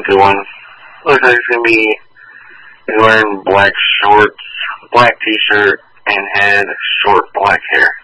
good one. Looks like it's going to be, he's wearing black shorts, black t-shirt, and had short black hair.